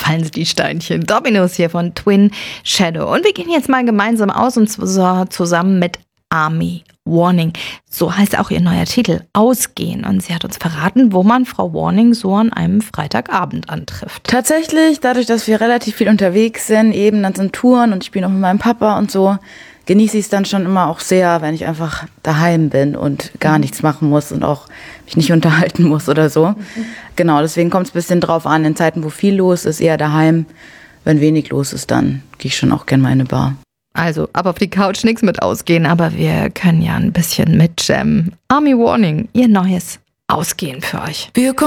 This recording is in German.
fallen sie die Steinchen. Dominos hier von Twin Shadow. Und wir gehen jetzt mal gemeinsam aus und zwar zusammen mit Army Warning. So heißt auch ihr neuer Titel, Ausgehen. Und sie hat uns verraten, wo man Frau Warning so an einem Freitagabend antrifft. Tatsächlich, dadurch, dass wir relativ viel unterwegs sind, eben dann sind Touren und ich bin auch mit meinem Papa und so, genieße ich es dann schon immer auch sehr, wenn ich einfach daheim bin und gar nichts machen muss und auch mich nicht unterhalten muss oder so. Genau, deswegen kommt es ein bisschen drauf an, in Zeiten, wo viel los ist, eher daheim. Wenn wenig los ist, dann gehe ich schon auch gerne mal in eine Bar. Also, ab auf die Couch, nichts mit Ausgehen, aber wir können ja ein bisschen mit Army Warning, ihr neues Ausgehen für euch. Wir